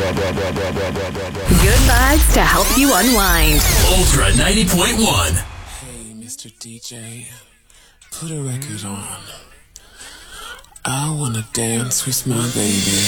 Good vibes to help you unwind. Ultra 90.1. Hey, Mr. DJ, put a record on. I wanna dance with my baby.